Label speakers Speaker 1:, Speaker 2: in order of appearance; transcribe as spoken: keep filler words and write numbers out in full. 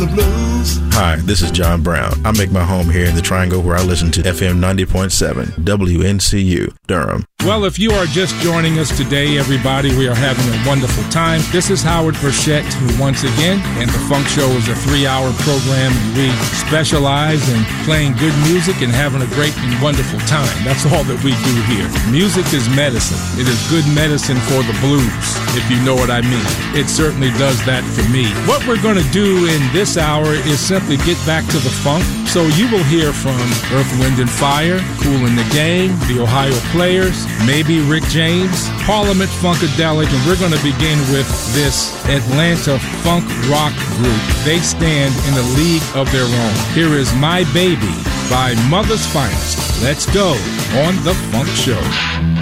Speaker 1: the blues.
Speaker 2: Hi, this is John Brown. I make my home here in the Triangle where I listen to F M ninety point seven, W N C U, Durham.
Speaker 3: Well, if you are just joining us today, everybody, we are having a wonderful time. This is Howard Burchett, who once again, and the Funk Show is a three-hour program. We specialize in playing good music and having a great and wonderful time. That's all that we do here. Music is medicine. It is good medicine for the blues, if you know what I mean. It certainly does that for me. What we're going to do in this hour is simply get back to the funk. So you will hear from Earth, Wind and Fire, Kool and the Gang, the Ohio Players, maybe Rick James, Parliament Funkadelic, and we're going to begin with this Atlanta funk rock group. They stand in a league of their own. Here is My Baby by Mother's Finest. Let's go on The Funk Show.